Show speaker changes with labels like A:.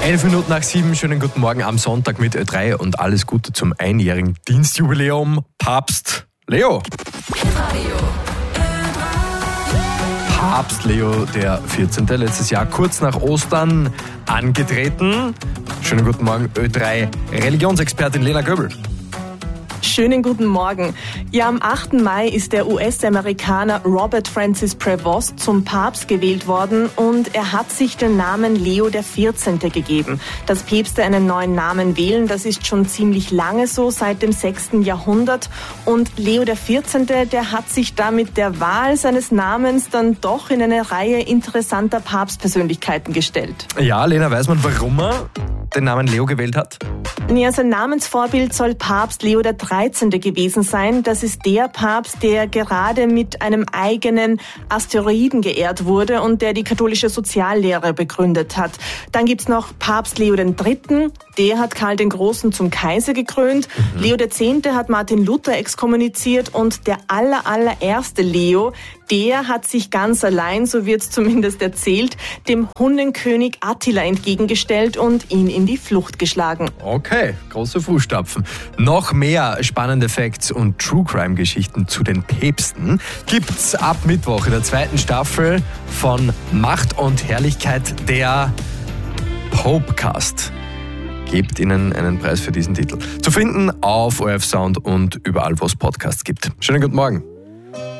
A: 11 Minuten nach 7, schönen guten Morgen am Sonntag mit Ö3 und alles Gute zum einjährigen Dienstjubiläum. Papst Leo. Papst Leo der 14. letztes Jahr kurz nach Ostern angetreten. Schönen guten Morgen, Ö3 Religionsexpertin Lena Göbel.
B: Schönen guten Morgen. Ja, am 8. Mai ist der US-Amerikaner Robert Francis Prevost zum Papst gewählt worden und er hat sich den Namen Leo der 14. gegeben. Dass Päpste einen neuen Namen wählen, das ist schon ziemlich lange so, seit dem 6. Jahrhundert. Und Leo der 14., der hat sich da mit der Wahl seines Namens dann doch in eine Reihe interessanter Papstpersönlichkeiten gestellt.
A: Ja, Lena, weiß man, warum er den Namen Leo gewählt hat?
B: Ja, sein Namensvorbild soll Papst Leo der 13. gewesen sein. Das ist der Papst, der gerade mit einem eigenen Asteroiden geehrt wurde und der die katholische Soziallehre begründet hat. Dann gibt's noch Papst Leo III., der hat Karl den Großen zum Kaiser gekrönt. Leo X. hat Martin Luther exkommuniziert und der allererste Leo, der hat sich ganz allein, so wird's zumindest erzählt, dem Hunnenkönig Attila entgegengestellt und ihn in die Flucht geschlagen.
A: Okay, große Fußstapfen. Noch mehr spannende Facts und True-Crime-Geschichten zu den Päpsten gibt's ab Mittwoch in der 2. Staffel von Macht und Herrlichkeit, der Popecast. Gebt ihnen einen Preis für diesen Titel. Zu finden auf ORF Sound und überall, wo es Podcasts gibt. Schönen guten Morgen.